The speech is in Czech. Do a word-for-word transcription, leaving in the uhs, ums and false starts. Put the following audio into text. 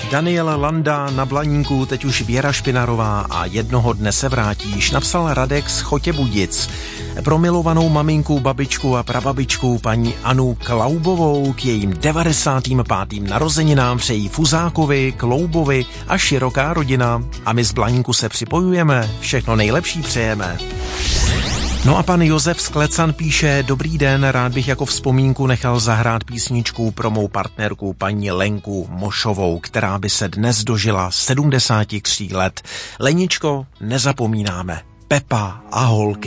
Daniel Landa na Blaníku, teď už Věra Špinarová a jednoho dne se vrátíš, napsal Radek z Chotěbudic. Pro milovanou maminku, babičku a prababičku paní Anu Klaubovou k jejím devadesátým pátým narozeninám přejí Fuzákovi, Kloubovi a široká rodina. A my z Blaníku se připojujeme, všechno nejlepší přejeme. No a pan Josef z Klecan píše: Dobrý den, rád bych jako vzpomínku nechal zahrát písničku pro mou partnerku paní Lenku Mošovou, která by se dnes dožila sedmdesáti tří let. Leničko, nezapomínáme. Pepa a holky.